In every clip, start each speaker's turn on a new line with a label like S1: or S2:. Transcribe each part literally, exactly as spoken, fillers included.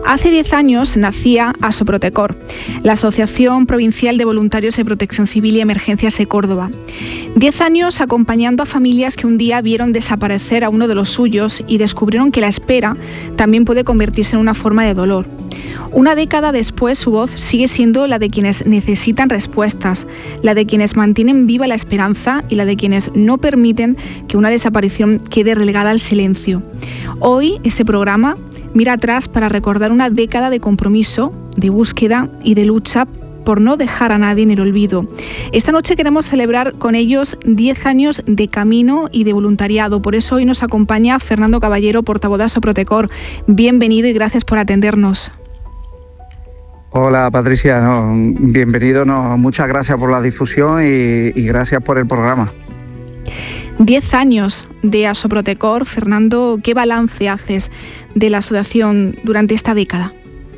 S1: Hace diez años nacía Asoprotecor, la Asociación Provincial de Voluntarios de Protección Civil y Emergencias de Córdoba. Diez años acompañando a familias que un día vieron desaparecer a uno de los suyos y descubrieron que la espera también puede convertirse en una forma de dolor. Una década después, su voz sigue siendo la de quienes necesitan respuestas, la de quienes mantienen viva la esperanza y la de quienes no permiten que una desaparición quede relegada al silencio. Hoy, este programa mira atrás para recordar una década de compromiso, de búsqueda y de lucha por no dejar a nadie en el olvido. Esta noche queremos celebrar con ellos diez años de camino y de voluntariado. Por eso hoy nos acompaña Fernando Caballero, portavoz de Asoprotecor. Bienvenido y gracias por atendernos.
S2: Hola Patricia, no, bienvenido, no, muchas gracias por la difusión y, y gracias por el programa.
S1: Diez años de Asoprotecor. Fernando, ¿qué balance haces de la asociación durante esta década?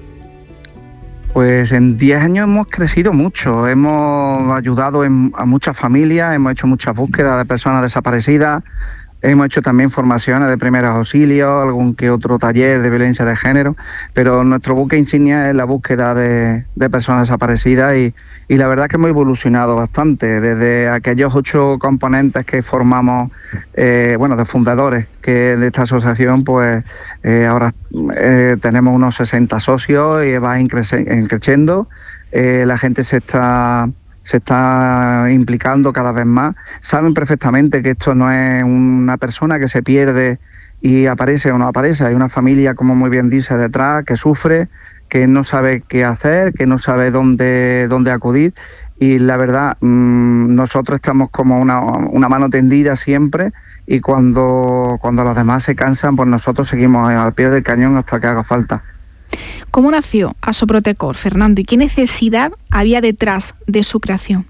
S2: Pues en diez años hemos crecido mucho, hemos ayudado en, a muchas familias, hemos hecho muchas búsquedas de personas desaparecidas, hemos hecho también formaciones de primeros auxilios, algún que otro taller de violencia de género, pero nuestro buque insignia es la búsqueda de, de personas desaparecidas y, y la verdad es que hemos evolucionado bastante, desde aquellos ocho componentes que formamos, eh, bueno, de fundadores que de esta asociación, pues eh, ahora eh, tenemos unos sesenta socios y va creciendo, eh, la gente se está... se está implicando cada vez más, saben perfectamente que esto no es una persona que se pierde y aparece o no aparece, hay una familia, como muy bien dice, detrás, que sufre, que no sabe qué hacer, que no sabe dónde, dónde acudir y la verdad, mmm, nosotros estamos como una, una mano tendida siempre y cuando, cuando los demás se cansan, pues nosotros seguimos al pie del cañón hasta que haga falta.
S1: ¿Cómo nació Asoprotecor, Fernando, y qué necesidad había detrás de su creación?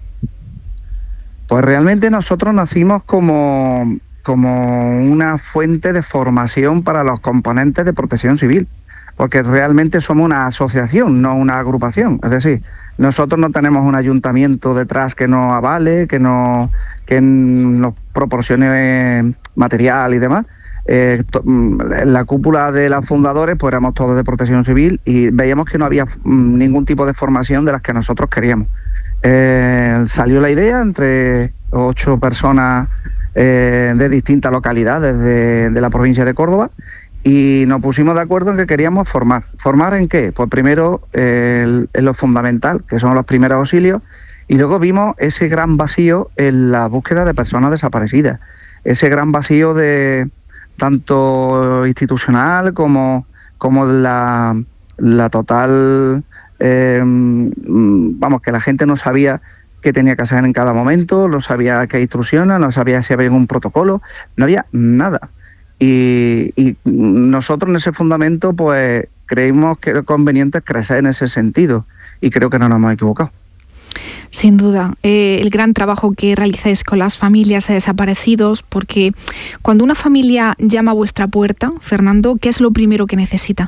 S2: Pues realmente nosotros nacimos como, como una fuente de formación para los componentes de protección civil, porque realmente somos una asociación, no una agrupación. Es decir, nosotros no tenemos un ayuntamiento detrás que nos avale, que nos, que nos proporcione material y demás. Eh, en la cúpula de los fundadores pues éramos todos de protección civil y veíamos que no había mm, ningún tipo de formación de las que nosotros queríamos. Eh, salió la idea entre ocho personas eh, de distintas localidades de, de la provincia de Córdoba y nos pusimos de acuerdo en que queríamos formar. ¿Formar en qué? Pues primero eh, en lo fundamental, que son los primeros auxilios, y luego vimos ese gran vacío en la búsqueda de personas desaparecidas, ese gran vacío de tanto institucional como, como la, la total, eh, vamos, que la gente no sabía qué tenía que hacer en cada momento, no sabía qué instrucciones, no sabía si había algún protocolo, no había nada. Y, y nosotros en ese fundamento pues creímos que era conveniente crecer en ese sentido y creo que no nos hemos equivocado.
S1: Sin duda, eh, el gran trabajo que realizáis con las familias de desaparecidos, porque cuando una familia llama a vuestra puerta, Fernando, ¿qué es lo primero que necesita?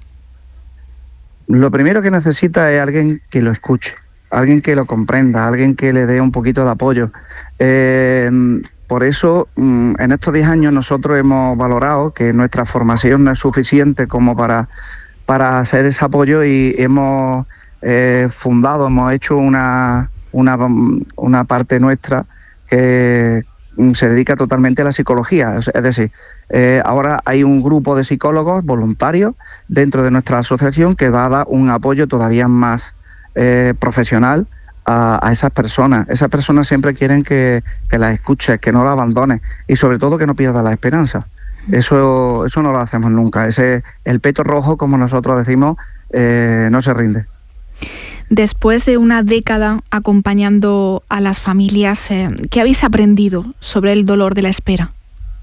S2: Lo primero que necesita es alguien que lo escuche, alguien que lo comprenda, alguien que le dé un poquito de apoyo. Eh, por eso, en estos diez años nosotros hemos valorado que nuestra formación no es suficiente como para, para hacer ese apoyo y hemos... Eh, fundado, hemos hecho una, una, una parte nuestra que se dedica totalmente a la psicología. Es decir, eh, ahora hay un grupo de psicólogos voluntarios dentro de nuestra asociación que va a dar un apoyo todavía más eh, profesional a, a esas personas. Esas personas siempre quieren que, que las escuches, que no las abandones y sobre todo que no pierdas la esperanza. Eso, eso no lo hacemos nunca. Ese, el peto rojo, como nosotros decimos, eh, no se rinde.
S1: Después de una década acompañando a las familias, eh, ¿qué habéis aprendido sobre el dolor de la espera?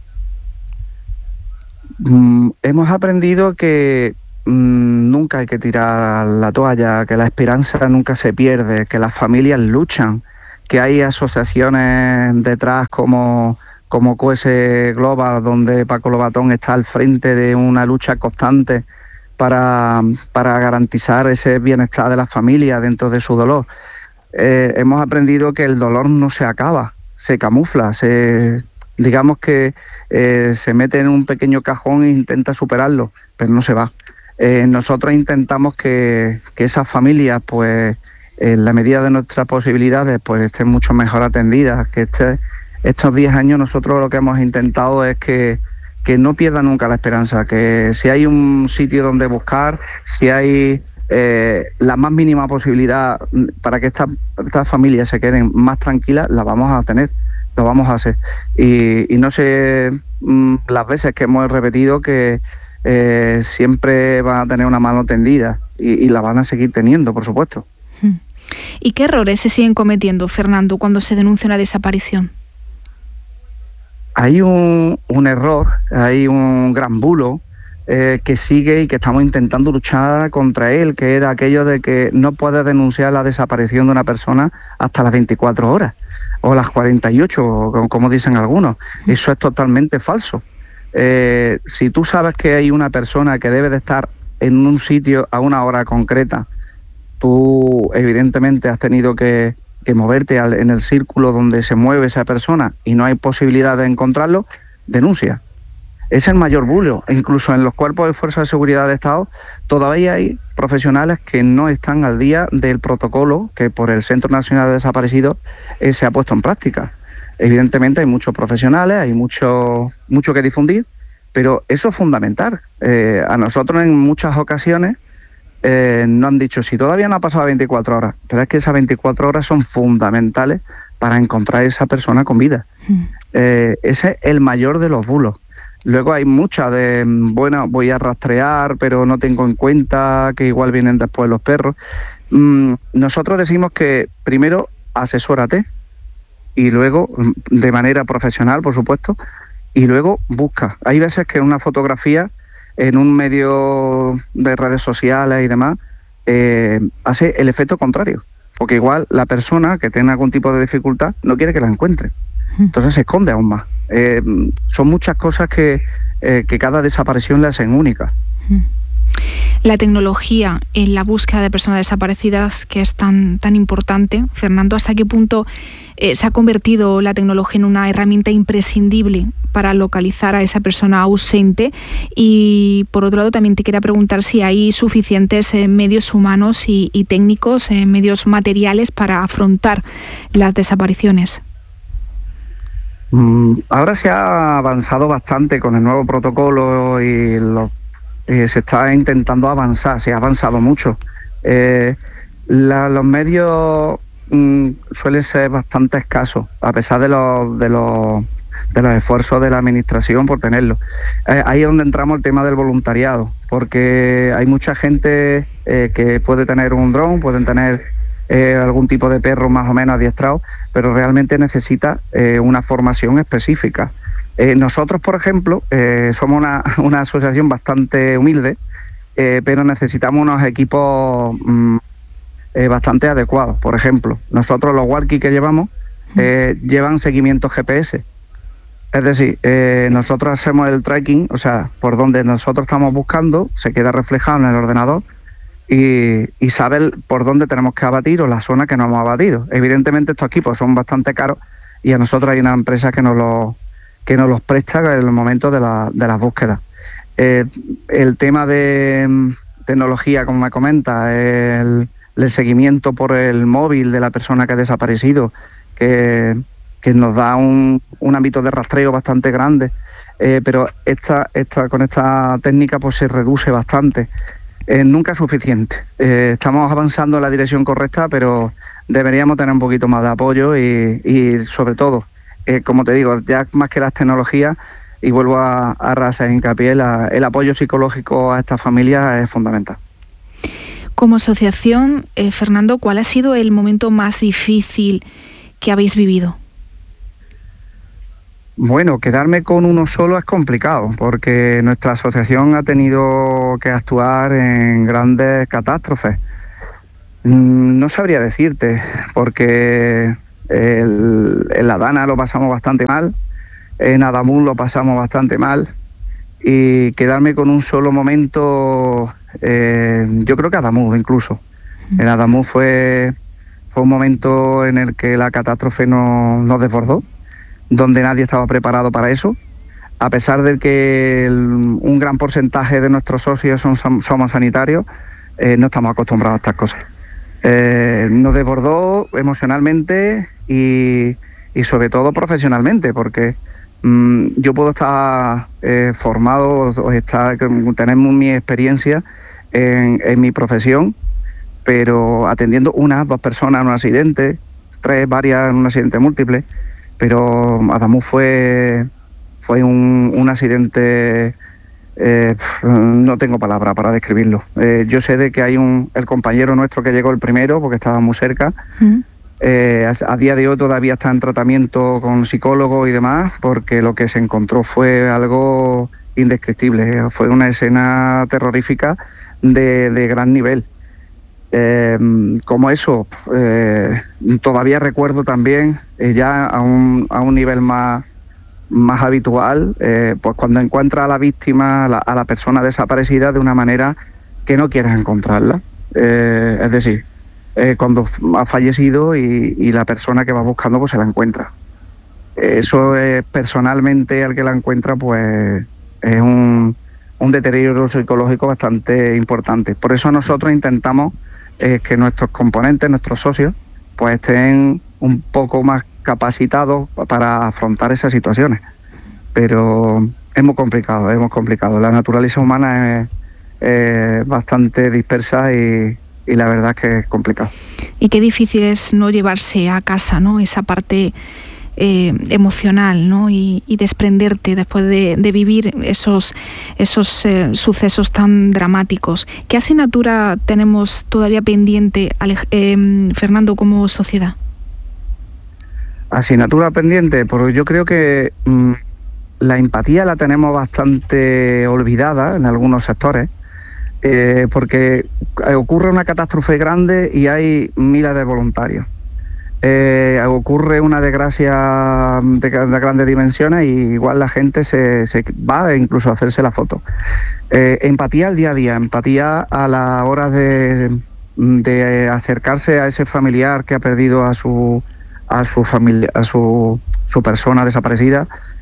S2: Mm, hemos aprendido que mm, nunca hay que tirar la toalla, que la esperanza nunca se pierde, que las familias luchan, que hay asociaciones detrás como, como Q S Global, donde Paco Lobatón está al frente de una lucha constante Para, para garantizar ese bienestar de la familia dentro de su dolor. Eh, hemos aprendido que el dolor no se acaba, se camufla, se, digamos que eh, se mete en un pequeño cajón e intenta superarlo, pero no se va. Eh, nosotros intentamos que, que esas familias, pues, en la medida de nuestras posibilidades, pues estén mucho mejor atendidas, que este, estos diez años nosotros lo que hemos intentado es que, que no pierdan nunca la esperanza, que si hay un sitio donde buscar, si hay eh, la más mínima posibilidad para que estas estas familias se queden más tranquilas, la vamos a tener, lo vamos a hacer. Y, y no sé mmm, las veces que hemos repetido que eh, siempre van a tener una mano tendida y, y la van a seguir teniendo, por supuesto.
S1: ¿Y qué errores se siguen cometiendo, Fernando, cuando se denuncia una desaparición?
S2: Hay un, un error, hay un gran bulo eh, que sigue y que estamos intentando luchar contra él, que era aquello de que no puedes denunciar la desaparición de una persona hasta las veinticuatro horas o las cuarenta y ocho, como dicen algunos. Eso es totalmente falso. Eh, si tú sabes que hay una persona que debe de estar en un sitio a una hora concreta, tú evidentemente has tenido que, que moverte al, en el círculo donde se mueve esa persona y no hay posibilidad de encontrarlo, denuncia. Es el mayor bulo. Incluso en los cuerpos de fuerza de seguridad del Estado todavía hay profesionales que no están al día del protocolo que por el Centro Nacional de Desaparecidos eh, se ha puesto en práctica. Evidentemente hay muchos profesionales, hay mucho, mucho que difundir, pero eso es fundamental. Eh, a nosotros en muchas ocasiones Eh, nos han dicho, si todavía no ha pasado veinticuatro horas, pero es que esas veinticuatro horas son fundamentales para encontrar a esa persona con vida. Mm. Eh, ese es el mayor de los bulos. Luego hay muchas de, bueno, voy a rastrear, pero no tengo en cuenta que igual vienen después los perros. Mm, nosotros decimos que primero asesórate y luego, de manera profesional, por supuesto, y luego busca. Hay veces que una fotografía en un medio de redes sociales y demás, eh, hace el efecto contrario. Porque igual la persona que tiene algún tipo de dificultad no quiere que la encuentre. Entonces se esconde aún más. Eh, son muchas cosas que, eh, que cada desaparición le hacen única.
S1: La tecnología en la búsqueda de personas desaparecidas, que es tan, tan importante, Fernando, ¿hasta qué punto eh, se ha convertido la tecnología en una herramienta imprescindible para localizar a esa persona ausente? Y por otro lado también te quería preguntar si hay suficientes eh, medios humanos y, y técnicos, eh, medios materiales para afrontar las desapariciones.
S2: Mm, ahora se ha avanzado bastante con el nuevo protocolo y los Eh, se está intentando avanzar, se ha avanzado mucho. Eh, la, los medios mm, suelen ser bastante escasos, a pesar de los, de los, de los esfuerzos de la administración por tenerlo. Eh, ahí es donde entramos el tema del voluntariado, porque hay mucha gente eh, que puede tener un dron, pueden tener eh, algún tipo de perro más o menos adiestrado, pero realmente necesita eh, una formación específica. Eh, nosotros, por ejemplo, eh, somos una, una asociación bastante humilde, eh, pero necesitamos unos equipos mmm, eh, bastante adecuados. Por ejemplo, nosotros los walkie que llevamos eh, llevan seguimiento G P S. Es decir, eh, nosotros hacemos el tracking, o sea, por donde nosotros estamos buscando, se queda reflejado en el ordenador y, y sabe por dónde tenemos que abatir o la zona que no hemos abatido. Evidentemente estos equipos son bastante caros y a nosotros hay una empresa que nos los... que nos los presta en el momento de, la, de las búsquedas. Eh, el tema de tecnología, como me comenta, el, el seguimiento por el móvil de la persona que ha desaparecido, que, que nos da un, un ámbito de rastreo bastante grande, eh, pero esta, esta, con esta técnica pues se reduce bastante. Eh, nunca es suficiente. Eh, estamos avanzando en la dirección correcta, pero deberíamos tener un poquito más de apoyo y, y sobre todo, Eh, como te digo, ya más que las tecnologías, y vuelvo a, a hacer hincapié, la, el apoyo psicológico a estas familias es fundamental.
S1: Como asociación, eh, Fernando, ¿cuál ha sido el momento más difícil que habéis vivido?
S2: Bueno, quedarme con uno solo es complicado, porque nuestra asociación ha tenido que actuar en grandes catástrofes. Mm, no sabría decirte, porque El, en La Dana lo pasamos bastante mal, en Adamun lo pasamos bastante mal, y quedarme con un solo momento, eh, yo creo que Adamun incluso. En Adamun fue, fue un momento en el que la catástrofe nos, nos desbordó, donde nadie estaba preparado para eso. a pesar de que el, un gran porcentaje de nuestros socios son, son, somos sanitarios, eh, no estamos acostumbrados a estas cosas. Eh, nos desbordó emocionalmente y, y sobre todo profesionalmente, porque mmm, yo puedo estar eh, formado o estar, tener mi experiencia en, en mi profesión, pero atendiendo una, dos personas en un accidente, tres, varias en un accidente múltiple, pero Adamu fue, fue un, un accidente, eh, no tengo palabra para describirlo. Eh, yo sé de que hay un el compañero nuestro que llegó el primero, porque estaba muy cerca, mm. eh, a, a día de hoy todavía está en tratamiento con psicólogos y demás, porque lo que se encontró fue algo indescriptible, fue una escena terrorífica de, de gran nivel. Eh, como eso, eh, todavía recuerdo también, eh, ya a un, a un nivel más, más habitual, eh, pues cuando encuentras a la víctima, a la, a la persona desaparecida de una manera que no quieres encontrarla. Eh, es decir, eh, cuando ha fallecido y, y la persona que va buscando pues se la encuentra. Eso es, personalmente, al que la encuentra, pues es un, un deterioro psicológico bastante importante. Por eso nosotros intentamos eh, que nuestros componentes, nuestros socios, pues estén un poco más capacitados para afrontar esas situaciones. Pero es muy complicado, es muy complicado. La naturaleza humana es, es bastante dispersa y, y la verdad es que es complicado.
S1: Y qué difícil es no llevarse a casa, ¿no?, esa parte eh, emocional, ¿no?, y, y desprenderte después de, de vivir esos, esos eh, sucesos tan dramáticos. ¿Qué asignatura tenemos todavía pendiente, eh, Fernando, como sociedad?
S2: Asignatura pendiente, porque yo creo que mmm, la empatía la tenemos bastante olvidada en algunos sectores, eh, porque ocurre una catástrofe grande y hay miles de voluntarios. Eh, ocurre una desgracia de, de grandes dimensiones y igual la gente se, se va incluso a hacerse la foto. Eh, empatía al día a día, empatía a la hora de, de acercarse a ese familiar que ha perdido a su a su familia, a su, su persona desaparecida,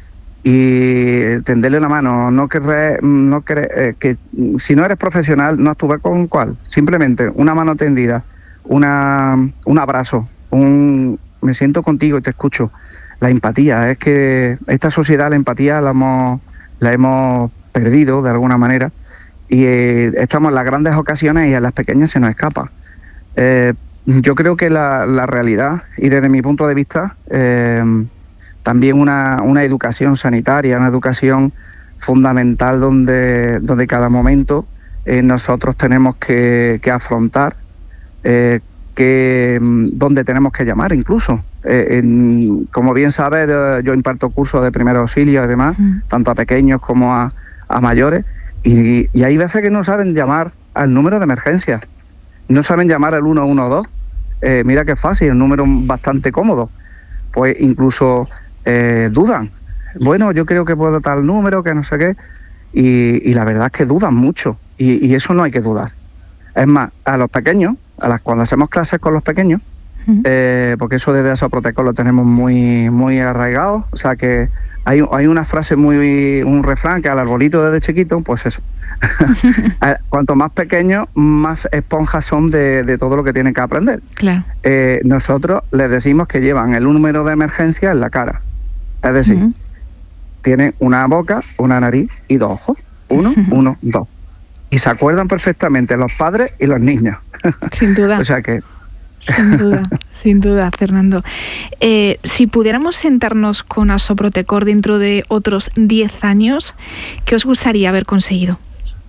S2: y tenderle una mano. No querré, no querré, eh, que si no eres profesional, no actúes con cuál, simplemente una mano tendida, una un abrazo, un me siento contigo y te escucho. La empatía, es que esta sociedad, la empatía la hemos la hemos perdido de alguna manera, y eh, estamos en las grandes ocasiones y en las pequeñas se nos escapa. Eh, Yo creo que la, la realidad, y desde mi punto de vista, eh, también una, una educación sanitaria, una educación fundamental donde, donde cada momento eh, nosotros tenemos que, que afrontar, eh, que, donde tenemos que llamar incluso. Eh, en, como bien sabes, yo imparto cursos de primer auxilio y demás, mm. tanto a pequeños como a, a mayores, y, y hay veces que no saben llamar al número de emergencia, no saben llamar al uno uno dos. Eh, mira qué fácil, un número bastante cómodo. Pues incluso eh, dudan. Bueno, yo creo que puedo tal número, que no sé qué. Y, y la verdad es que dudan mucho. Y, y eso no hay que dudar. Es más, a los pequeños, a las cuando hacemos clases con los pequeños, uh-huh. eh, porque eso desde Asoprotecor lo tenemos muy, muy arraigado. O sea que hay, hay una frase muy, un refrán que al arbolito desde chiquito, pues eso. Cuanto más pequeños, más esponjas son de, de todo lo que tienen que aprender. Claro. Eh, nosotros les decimos que llevan el número de emergencia en la cara. Es decir, uh-huh. tienen una boca, una nariz y dos ojos. Uno, uh-huh. uno, dos. Y se acuerdan perfectamente los padres y los niños.
S1: Sin duda.
S2: O sea que...
S1: Sin duda, sin duda, Fernando. Eh, si pudiéramos sentarnos con Asoprotecor dentro de otros diez años, ¿qué os gustaría haber conseguido?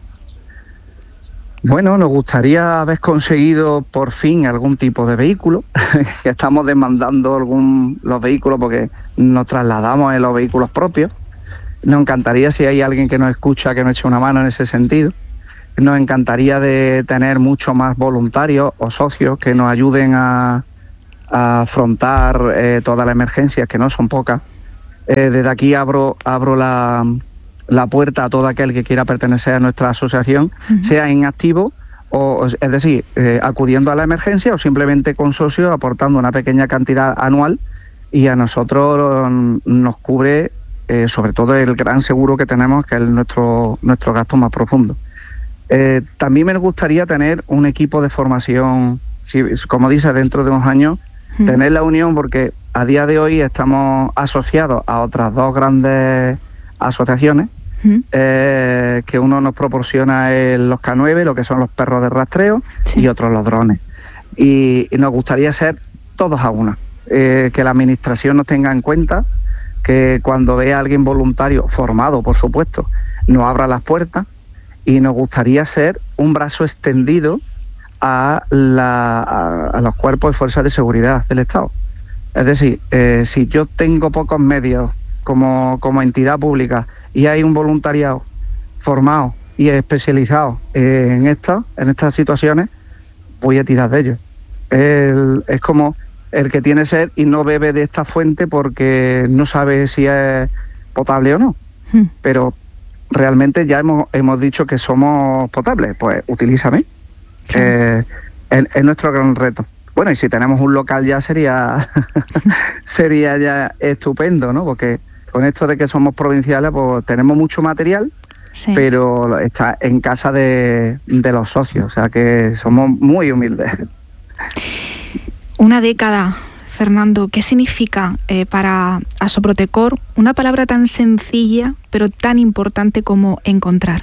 S2: Bueno, nos gustaría haber conseguido por fin algún tipo de vehículo. Estamos demandando algún los vehículos porque nos trasladamos en los vehículos propios. Nos encantaría, si hay alguien que nos escucha, que nos eche una mano en ese sentido. Nos encantaría de tener mucho más voluntarios o socios que nos ayuden a, a afrontar eh, todas las emergencias, que no son pocas. Eh, desde aquí abro, abro la, la puerta a todo aquel que quiera pertenecer a nuestra asociación, uh-huh. sea en activo, o, es decir, eh, acudiendo a la emergencia, o simplemente con socios aportando una pequeña cantidad anual, y a nosotros nos cubre eh, sobre todo el gran seguro que tenemos, que es nuestro, nuestro gasto más profundo. Eh, también me gustaría tener un equipo de formación, si, como dice, dentro de unos años, mm. tener la unión, porque a día de hoy estamos asociados a otras dos grandes asociaciones, mm. eh, que uno nos proporciona el, los K nueve, lo que son los perros de rastreo, sí. y otros los drones. Y, y nos gustaría ser todos a una, eh, que la administración nos tenga en cuenta, que cuando vea a alguien voluntario, formado por supuesto, nos abra las puertas, y nos gustaría ser un brazo extendido a, la, a, a los cuerpos de fuerzas de seguridad del Estado. Es decir, eh, si yo tengo pocos medios como, como entidad pública y hay un voluntariado formado y especializado en, esta, en estas situaciones, voy a tirar de ellos. El, es como el que tiene sed y no bebe de esta fuente porque no sabe si es potable o no. Hmm. Pero realmente ya hemos, hemos dicho que somos potables, pues utilízame. Sí. Eh, es, es nuestro gran reto. Bueno, y si tenemos un local ya sería sería ya estupendo, ¿no? Porque con esto de que somos provinciales, pues tenemos mucho material, sí. pero está en casa de, de los socios, o sea que somos muy humildes.
S1: Una década, Fernando, ¿qué significa eh, para Asoprotecor una palabra tan sencilla pero tan importante como encontrar?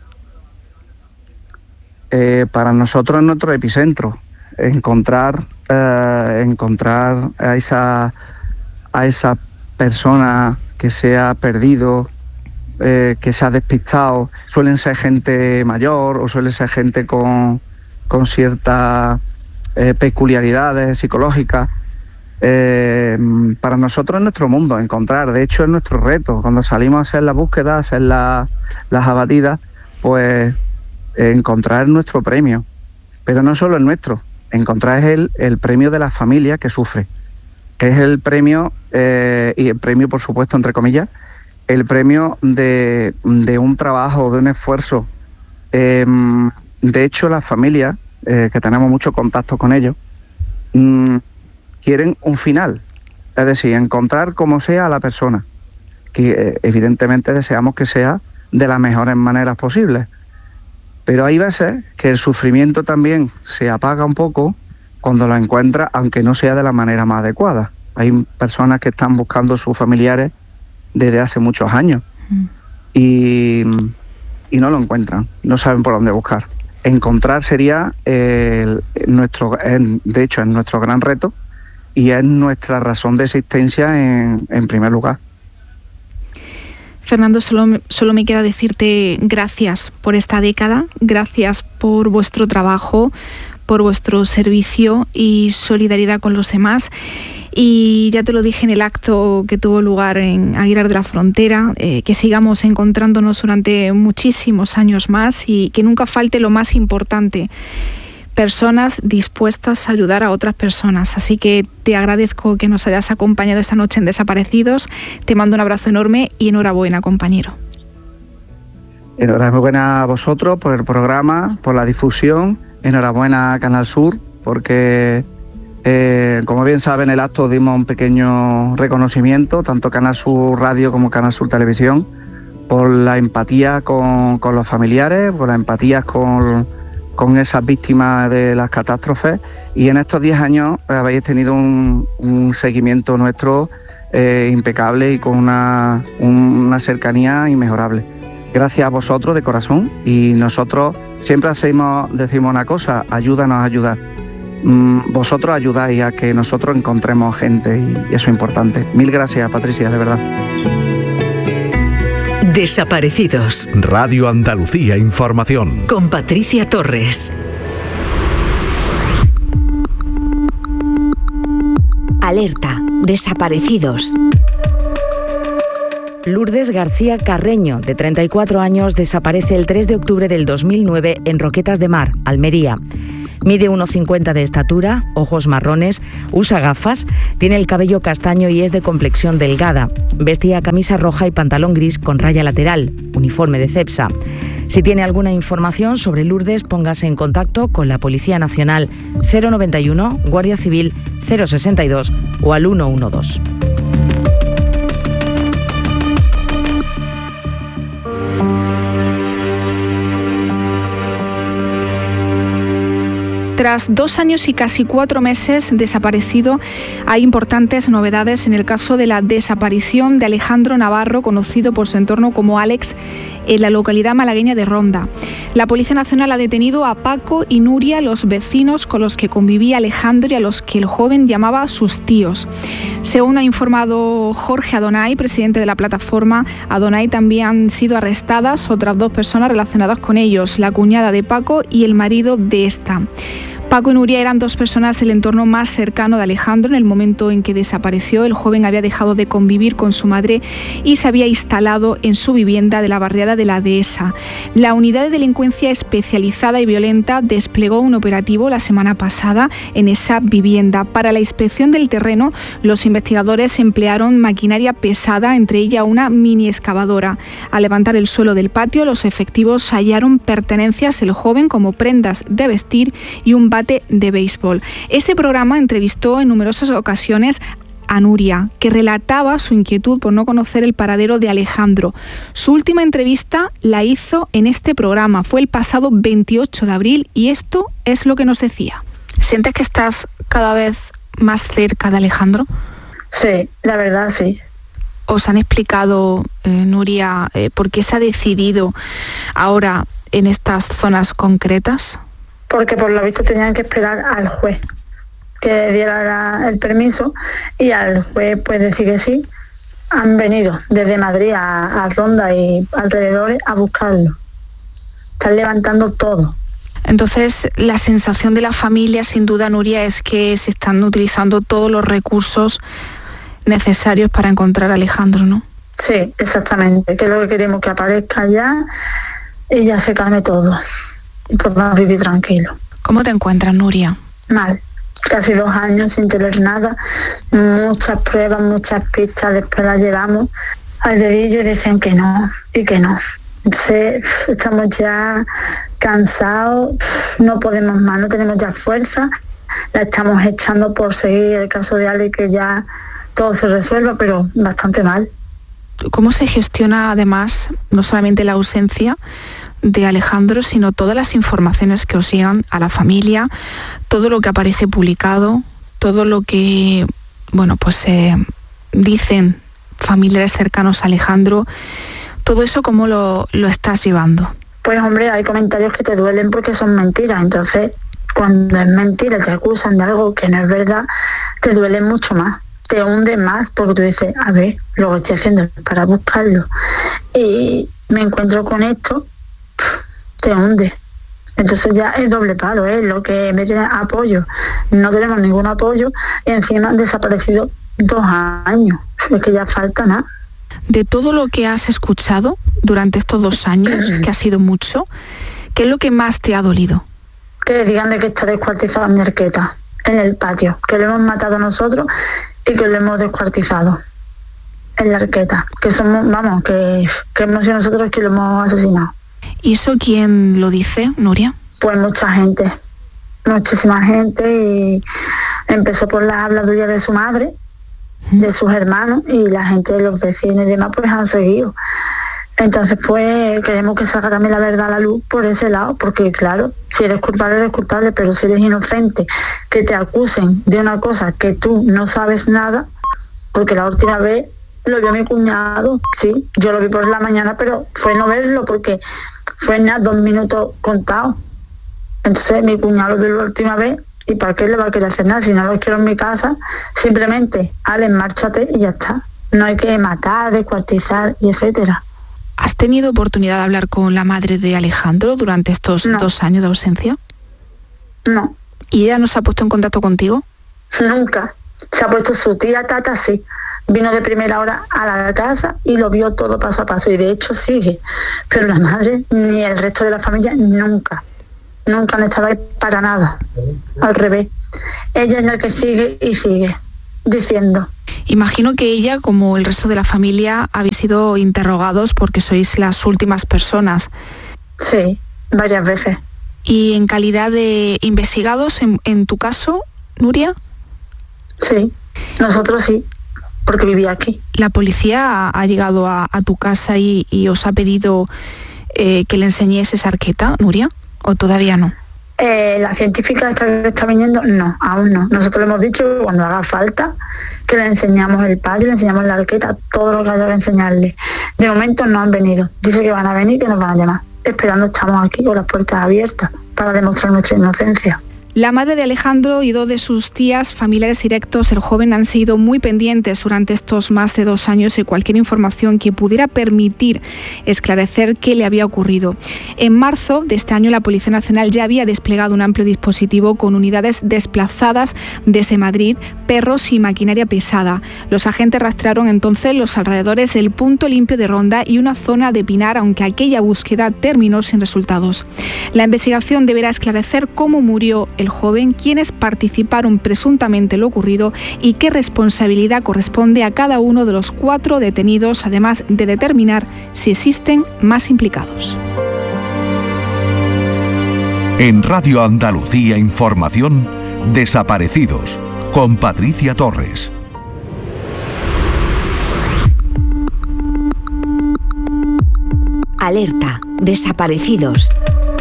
S2: Eh, para nosotros es nuestro epicentro. Encontrar, eh, encontrar a esa, a esa persona que se ha perdido, eh, que se ha despistado. Suelen ser gente mayor o suele ser gente con, con ciertas eh, peculiaridades psicológicas. Eh, para nosotros es nuestro mundo encontrar, de hecho es nuestro reto. Cuando salimos a hacer la búsqueda, a hacer la, las abatidas, pues eh, encontrar nuestro premio. Pero no solo el nuestro, encontrar es el, el premio de la familia que sufre, que es el premio, eh, y el premio por supuesto entre comillas, el premio de, de un trabajo, de un esfuerzo. Eh, de hecho las familias, eh, que tenemos mucho contacto con ellos, mmm, quieren un final, es decir, encontrar como sea a la persona, que eh, evidentemente deseamos que sea de las mejores maneras posibles. Pero hay veces que el sufrimiento también se apaga un poco cuando lo encuentra, aunque no sea de la manera más adecuada. Hay personas que están buscando a sus familiares desde hace muchos años mm. y, y no lo encuentran, no saben por dónde buscar. Encontrar sería, eh, nuestro, eh, de hecho, es nuestro gran reto y es nuestra razón de existencia en, en primer lugar.
S1: Fernando, solo, solo me queda decirte gracias por esta década, gracias por vuestro trabajo, por vuestro servicio y solidaridad con los demás. Y ya te lo dije en el acto que tuvo lugar en Aguilar de la Frontera, eh, que sigamos encontrándonos durante muchísimos años más y que nunca falte lo más importante, personas dispuestas a ayudar a otras personas. Así que te agradezco que nos hayas acompañado esta noche en Desaparecidos. Te mando un abrazo enorme y enhorabuena, compañero.
S2: Enhorabuena a vosotros por el programa, por la difusión. Enhorabuena a Canal Sur, porque eh, como bien saben, en el acto dimos un pequeño reconocimiento, tanto Canal Sur Radio como Canal Sur Televisión, por la empatía con, con los familiares, por la empatía con con esas víctimas de las catástrofes, y en estos diez años habéis tenido un, un seguimiento nuestro eh, impecable y con una, una cercanía inmejorable. Gracias a vosotros de corazón, y nosotros siempre hacemos, decimos una cosa: ayúdanos a ayudar. Mm, vosotros ayudáis a que nosotros encontremos gente y eso es importante. Mil gracias, Patricia, de verdad.
S3: Desaparecidos.
S4: Radio Andalucía Información.
S3: Con Patricia Torres.
S5: Alerta. Desaparecidos.
S6: Lourdes García Carreño, de treinta y cuatro años, desaparece el tres de octubre del dos mil nueve en Roquetas de Mar, Almería. Mide uno cincuenta de estatura, ojos marrones, usa gafas, tiene el cabello castaño y es de complexión delgada. Vestía camisa roja y pantalón gris con raya lateral, uniforme de CEPSA. Si tiene alguna información sobre Lourdes, póngase en contacto con la Policía Nacional cero noventa y uno, Guardia Civil cero sesenta y dos o al ciento doce.
S1: Tras dos años y casi cuatro meses desaparecido, hay importantes novedades en el caso de la desaparición de Alejandro Navarro, conocido por su entorno como Alex, en la localidad malagueña de Ronda. La Policía Nacional ha detenido a Paco y Nuria, los vecinos con los que convivía Alejandro y a los que el joven llamaba sus tíos. Según ha informado Jorge Adonay, presidente de la plataforma Adonay, también han sido arrestadas otras dos personas relacionadas con ellos, la cuñada de Paco y el marido de esta. Paco y Nuria eran dos personas del entorno más cercano de Alejandro. En el momento en que desapareció, el joven había dejado de convivir con su madre y se había instalado en su vivienda de la barriada de la Dehesa. La unidad de delincuencia especializada y violenta desplegó un operativo la semana pasada en esa vivienda. Para la inspección del terreno, los investigadores emplearon maquinaria pesada, entre ella una mini excavadora. Al levantar el suelo del patio, los efectivos hallaron pertenencias del joven como prendas de vestir y un bate de béisbol. Ese programa entrevistó en numerosas ocasiones a Nuria, que relataba su inquietud por no conocer el paradero de Alejandro. Su última entrevista la hizo en este programa, fue el pasado veintiocho de abril, y esto es lo que nos decía. ¿Sientes que estás cada vez más cerca de Alejandro?
S7: Sí, la verdad sí.
S1: ¿Os han explicado, eh, Nuria, eh, por qué se ha decidido ahora en estas zonas concretas?
S7: Porque por lo visto tenían que esperar al juez que diera la, el permiso, y al juez pues decir que sí. Han venido desde Madrid a, a Ronda y alrededores a buscarlo. Están levantando todo.
S1: Entonces, la sensación de la familia, sin duda, Nuria, es que se están utilizando todos los recursos necesarios para encontrar a Alejandro, ¿no?
S7: Sí, exactamente. Que es lo que queremos, que aparezca ya y ya se calme todo y podamos vivir tranquilos.
S1: ¿Cómo te encuentras, Nuria?
S7: Mal. Casi dos años sin tener nada, muchas pruebas, muchas pistas, después las llevamos al dedillo y decían que no, y que no. Entonces estamos ya cansados, no podemos más, no tenemos ya fuerza, la estamos echando por seguir el caso de Ale, que ya todo se resuelva, pero bastante mal.
S1: ¿Cómo se gestiona además no solamente la ausencia de Alejandro, sino todas las informaciones que os llegan a la familia, todo lo que aparece publicado, todo lo que, bueno, pues eh, dicen familiares cercanos a Alejandro, todo eso, cómo lo, lo estás llevando?
S7: Pues hombre, hay comentarios que te duelen porque son mentiras, entonces cuando es mentira, te acusan de algo que no es verdad, te duele mucho más, te hunde más, porque tú dices, a ver, lo que estoy haciendo es para buscarlo, y me encuentro con esto, te hunde. Entonces ya es doble palo, ¿eh? Lo que me tiene apoyo, no tenemos ningún apoyo, y encima han desaparecido dos años, es que ya falta nada.
S1: De todo lo que has escuchado durante estos dos años, que ha sido mucho, ¿qué es lo que más te ha dolido?
S7: Que digan de que está descuartizada mi arqueta en el patio, que lo hemos matado nosotros y que lo hemos descuartizado en la arqueta, que somos, vamos, que, que hemos sido nosotros que lo hemos asesinado.
S1: ¿Y eso quién lo dice, Nuria?
S7: Pues mucha gente, muchísima gente, y empezó por las habladurías de su madre, de sus hermanos, y la gente de los vecinos y demás pues han seguido. Entonces pues queremos que salga también la verdad a la luz por ese lado, porque claro, si eres culpable eres culpable, pero si eres inocente, que te acusen de una cosa que tú no sabes nada, porque la última vez lo vio mi cuñado, sí, yo lo vi por la mañana, pero fue no verlo porque fue nada, dos minutos contados. Entonces mi cuñado lo vio la última vez, y ¿para qué le va a querer hacer nada? Si no lo quiero en mi casa, simplemente, Ale, márchate y ya está. No hay que matar, descuartizar y etcétera.
S1: ¿Has tenido oportunidad de hablar con la madre de Alejandro durante estos no. dos años de ausencia?
S7: No.
S1: ¿Y ella no se ha puesto en contacto contigo?
S7: Nunca. Se ha puesto su tía Tata, sí. Vino de primera hora a la casa y lo vio todo paso a paso, y de hecho sigue. Pero la madre ni el resto de la familia nunca. Nunca han estado ahí para nada. Al revés. Ella es la que sigue y sigue diciendo.
S1: Imagino que ella, como el resto de la familia, habéis sido interrogados porque sois las últimas personas.
S7: Sí, varias veces.
S1: ¿Y en calidad de investigados, en, en tu caso, Nuria?
S7: Sí, nosotros sí, porque vivía aquí.
S1: ¿La policía ha, ha llegado a, a tu casa y, y os ha pedido eh, que le enseñéis esa arqueta, Nuria? ¿O todavía no?
S7: Eh, la científica esta que está viniendo, no, aún no. Nosotros le hemos dicho que cuando haga falta, que le enseñamos el patio, le enseñamos la arqueta, todo lo que haya que enseñarle. De momento no han venido. Dice que van a venir, que nos van a llamar. Esperando estamos aquí con las puertas abiertas para demostrar nuestra inocencia.
S1: La madre de Alejandro y dos de sus tías, familiares directos, el joven, han sido muy pendientes durante estos más de dos años de cualquier información que pudiera permitir esclarecer qué le había ocurrido. En marzo de este año, la Policía Nacional ya había desplegado un amplio dispositivo con unidades desplazadas desde Madrid, perros y maquinaria pesada. Los agentes rastrearon entonces los alrededores del punto limpio de Ronda y una zona de Pinar, aunque aquella búsqueda terminó sin resultados. La investigación deberá esclarecer cómo murió el joven, quiénes participaron presuntamente en lo ocurrido y qué responsabilidad corresponde a cada uno de los cuatro detenidos, además de determinar si existen más implicados.
S4: En Radio Andalucía Información, Desaparecidos, con Patricia Torres.
S5: Alerta, desaparecidos.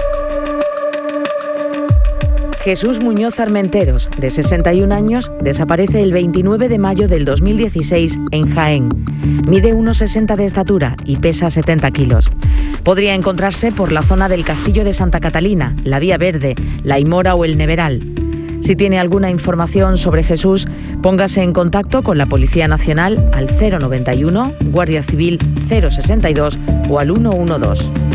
S6: Jesús Muñoz Armenteros, de sesenta y un años, desaparece el veintinueve de mayo del dos mil dieciséis en Jaén. Mide uno sesenta de estatura y pesa setenta kilos. Podría encontrarse por la zona del Castillo de Santa Catalina, la Vía Verde, la Aimora o el Neveral. Si tiene alguna información sobre Jesús, póngase en contacto con la Policía Nacional al cero noventa y uno, Guardia Civil cero sesenta y dos o al ciento doce.